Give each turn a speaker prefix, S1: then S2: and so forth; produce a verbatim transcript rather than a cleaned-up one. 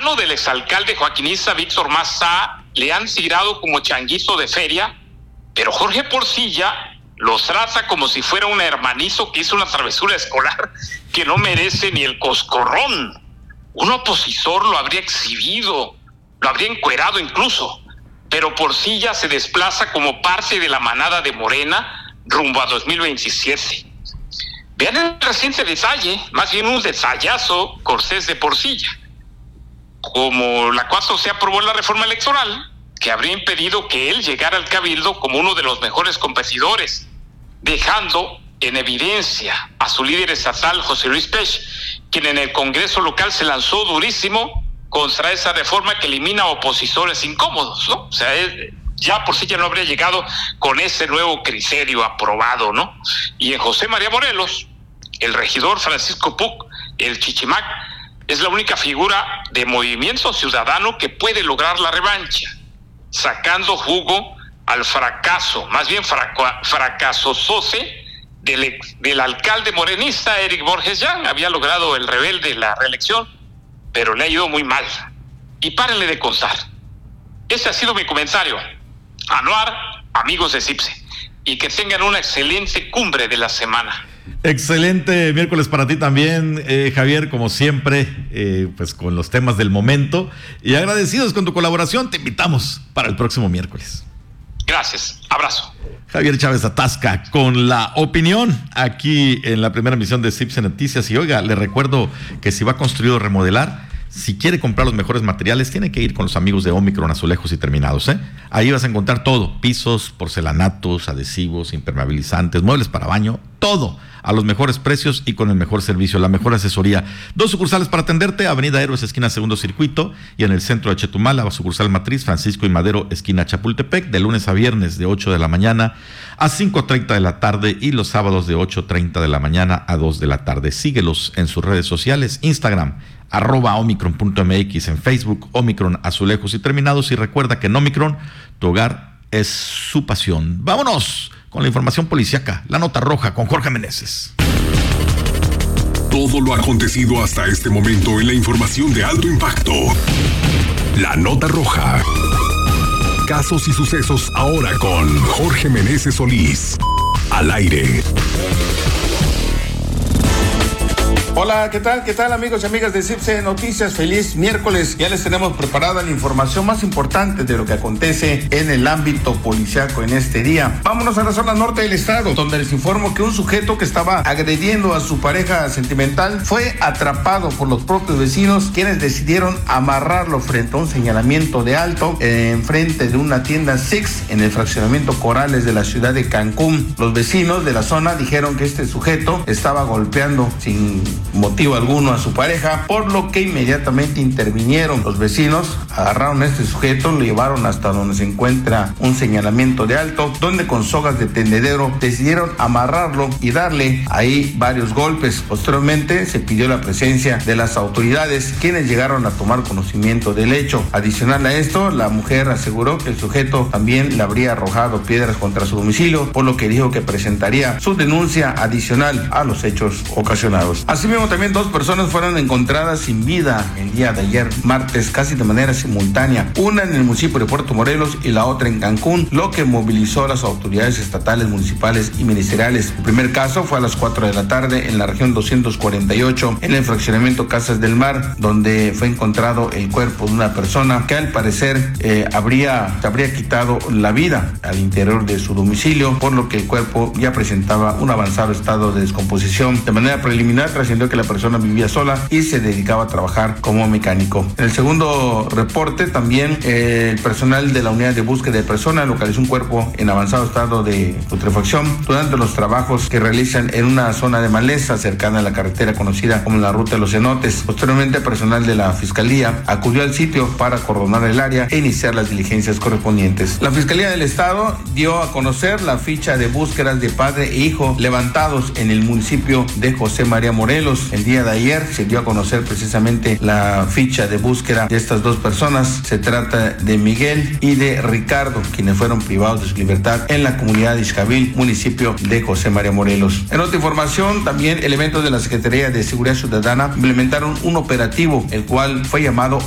S1: hermano del exalcalde joaquinista Víctor Maza le han tirado como changuito de feria, pero Jorge Porcilla los trata como si fuera un hermanizo que hizo una travesura escolar que no merece ni el coscorrón. Un opositor lo habría exhibido, lo habría encuerado incluso, pero Porcilla se desplaza como parte de la manada de Morena rumbo a dos mil veintisiete. Vean el reciente detalle, más bien un detallazo, Corsés de Porcilla. Como la cuatro se aprobó la reforma electoral, que habría impedido que él llegara al Cabildo como uno de los mejores competidores, dejando en evidencia a su líder estatal, José Luis Pech, quien en el Congreso local se lanzó durísimo contra esa reforma que elimina opositores incómodos, ¿no? O sea, es, ya Porcilla no habría llegado con ese nuevo criterio aprobado, ¿no? Y en José María Morelos, el regidor Francisco Puc, el Chichimac, es la única figura de Movimiento Ciudadano que puede lograr la revancha, sacando jugo al fracaso, más bien fraca- fracasosose del, del alcalde morenista Eric Borges Jan. Había logrado el rebelde la reelección, pero le ha ido muy mal. Y párenle de contar. Ese ha sido mi comentario. Anuar, amigos de CIPSE, y que tengan una excelente cumbre de la semana.
S2: Excelente miércoles para ti también, eh, Javier, como siempre, eh, pues con los temas del momento, y agradecidos con tu colaboración. Te invitamos para el próximo miércoles.
S1: Gracias, abrazo.
S2: Javier Chávez Atasca con la opinión aquí en la primera emisión de CIPSE Noticias. Y oiga, le recuerdo que si va a construir o remodelar, si quiere comprar los mejores materiales, tiene que ir con los amigos de Omicron Azulejos y Terminados, ¿eh? Ahí vas a encontrar todo: pisos, porcelanatos, adhesivos, impermeabilizantes, muebles para baño, todo a los mejores precios y con el mejor servicio, la mejor asesoría. Dos sucursales para atenderte: Avenida Héroes, esquina Segundo Circuito, y en el centro de Chetumal, la sucursal matriz Francisco y Madero, esquina Chapultepec, de lunes a viernes de ocho de la mañana a cinco treinta de la tarde y los sábados de ocho treinta de la mañana a dos de la tarde. Síguelos en sus redes sociales: Instagram, arroba omicron punto mx, en Facebook, Omicron Azulejos y Terminados. Y recuerda que en Omicron, tu hogar es su pasión. Vámonos con la información policíaca, la nota roja con Jorge Meneses.
S3: Todo lo acontecido hasta este momento en la información de alto impacto. La nota roja. Casos y sucesos ahora con Jorge Meneses Solís. Al aire.
S4: Hola, ¿qué tal? ¿Qué tal, amigos y amigas de CIPSE Noticias? Feliz miércoles. Ya les tenemos preparada la información más importante de lo que acontece en el ámbito policiaco en este día. Vámonos a la zona norte del estado, donde les informo que un sujeto que estaba agrediendo a su pareja sentimental fue atrapado por los propios vecinos, quienes decidieron amarrarlo frente a un señalamiento de alto en frente de una tienda Six en el fraccionamiento Corales de la ciudad de Cancún. Los vecinos de la zona dijeron que este sujeto estaba golpeando sin motivo alguno a su pareja, por lo que inmediatamente intervinieron. Los vecinos agarraron a este sujeto, lo llevaron hasta donde se encuentra un señalamiento de alto, donde con sogas de tendedero decidieron amarrarlo y darle ahí varios golpes. Posteriormente se pidió la presencia de las autoridades, quienes llegaron a tomar conocimiento del hecho. Adicional a esto, la mujer aseguró que el sujeto también le habría arrojado piedras contra su domicilio, por lo que dijo que presentaría su denuncia adicional a los hechos ocasionados. Asimismo, también dos personas fueron encontradas sin vida el día de ayer, martes, casi de manera simultánea, una en el municipio de Puerto Morelos y la otra en Cancún, lo que movilizó a las autoridades estatales, municipales y ministeriales. El primer caso fue a las cuatro de la tarde en la región doscientos cuarenta y ocho, en el fraccionamiento Casas del Mar, donde fue encontrado el cuerpo de una persona que al parecer eh, habría, habría quitado la vida al interior de su domicilio, por lo que el cuerpo ya presentaba un avanzado estado de descomposición. De manera preliminar trascendió que la persona vivía sola y se dedicaba a trabajar como mecánico. En el segundo reporte también eh, el personal de la unidad de búsqueda de personas localizó un cuerpo en avanzado estado de putrefacción durante los trabajos que realizan en una zona de maleza cercana a la carretera conocida como la Ruta de los Cenotes. Posteriormente, personal de la Fiscalía acudió al sitio para acordonar el área e iniciar las diligencias correspondientes. La Fiscalía del Estado dio a conocer la ficha de búsquedas de padre e hijo levantados en el municipio de José María Morelos. El día de ayer se dio a conocer precisamente la ficha de búsqueda de estas dos personas. Se trata de Miguel y de Ricardo, quienes fueron privados de su libertad en la comunidad de Ixcabil, municipio de José María Morelos. En otra información, también elementos de la Secretaría de Seguridad Ciudadana implementaron un operativo, el cual fue llamado